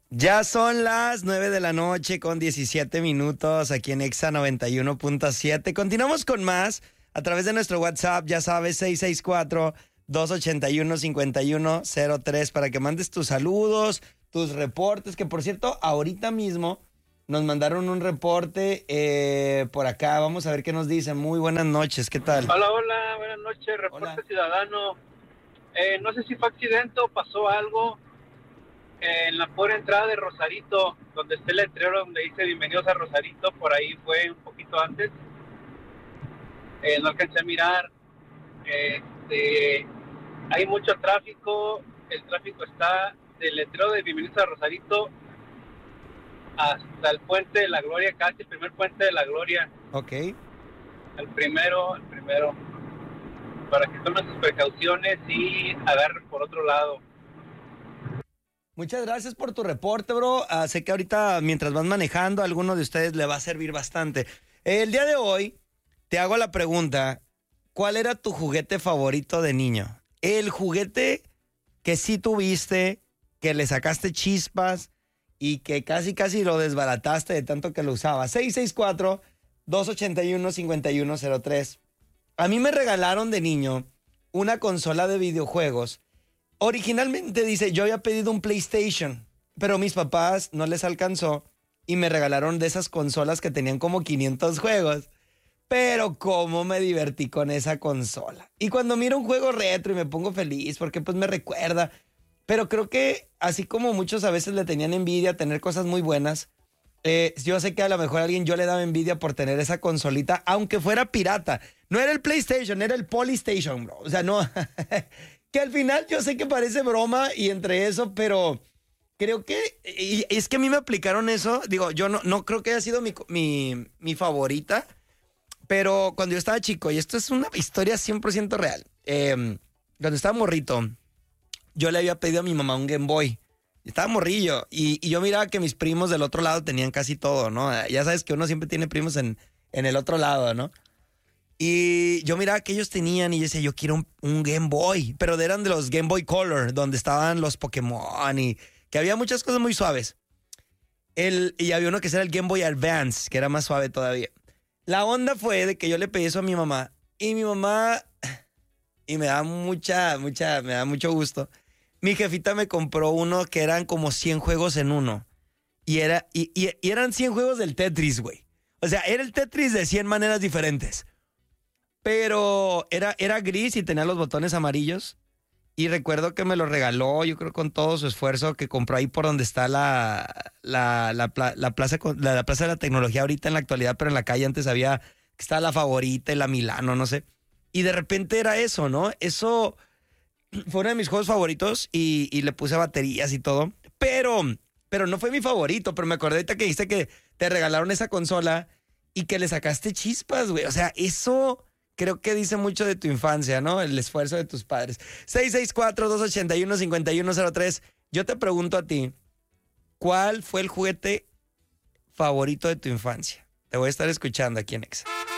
Ya son las 9 de la noche con 17 minutos aquí en Exa 91.7. Continuamos con más a través de nuestro WhatsApp, ya sabes, 664-281-5103 para que mandes tus saludos, tus reportes, que por cierto, ahorita mismo nos mandaron un reporte por acá. Vamos a ver qué nos dicen. Muy buenas noches, ¿qué tal? Hola, hola, buenas noches, reporte Hola. ciudadano. No sé si fue accidente o pasó algo en la pura entrada de Rosarito, donde está el letrero donde dice bienvenidos a Rosarito, por ahí fue un poquito antes. No alcancé a mirar. Hay mucho tráfico, el tráfico está del letrero de bienvenidos a Rosarito hasta el Puente de la Gloria, casi el primer Puente de la Gloria. Ok. El primero, para que tomen sus precauciones y agarren por otro lado. Muchas gracias por tu reporte, bro. Sé que ahorita, mientras vas manejando, a alguno de ustedes le va a servir bastante. El día de hoy te hago la pregunta, ¿cuál era tu juguete favorito de niño? El juguete que sí tuviste, que le sacaste chispas y que casi lo desbarataste de tanto que lo usabas. 664-281-5103. A mí me regalaron de niño una consola de videojuegos. Originalmente, dice, yo había pedido un PlayStation, pero mis papás no les alcanzó y me regalaron de esas consolas que tenían como 500 juegos. Pero cómo me divertí con esa consola. Y cuando miro un juego retro y me pongo feliz porque pues me recuerda. Pero creo que así como muchos a veces le tenían envidia a tener cosas muy buenas, yo sé que a lo mejor a alguien yo le daba envidia por tener esa consolita, aunque fuera pirata. No era el PlayStation, era el Polystation, bro. O sea, no... Que al final yo sé que parece broma y entre eso, pero creo que... Y es que a mí me aplicaron eso. Digo, yo no creo que haya sido mi favorita, pero cuando yo estaba chico, y esto es una historia 100% real, cuando estaba morrito, yo le había pedido a mi mamá un Game Boy. Estaba morrillo y yo miraba que mis primos del otro lado tenían casi todo, ¿no? Ya sabes que uno siempre tiene primos en el otro lado, ¿no? Y yo miraba que ellos tenían y yo decía, yo quiero un Game Boy, pero eran de los Game Boy Color, donde estaban los Pokémon y que había muchas cosas muy suaves. Y había uno que era el Game Boy Advance, que era más suave todavía. La onda fue de que yo le pedí eso a mi mamá y mi mamá, y me da me da mucho gusto, mi jefita me compró uno que eran como 100 juegos en uno y eran 100 juegos del Tetris, güey. O sea, era el Tetris de 100 maneras diferentes. Pero era gris y tenía los botones amarillos. Y recuerdo que me lo regaló, yo creo con todo su esfuerzo, que compró ahí por donde está la plaza de la tecnología ahorita en la actualidad, pero en la calle antes había, que estaba la Favorita y la Milano, no sé. Y de repente era eso, ¿no? Eso fue uno de mis juegos favoritos y le puse baterías y todo. Pero no fue mi favorito, pero me acordé ahorita que dijiste que te regalaron esa consola y que le sacaste chispas, güey. O sea, eso... Creo que dice mucho de tu infancia, ¿no? El esfuerzo de tus padres. 664-281-5103. Yo te pregunto a ti, ¿cuál fue el juguete favorito de tu infancia? Te voy a estar escuchando aquí en Exa.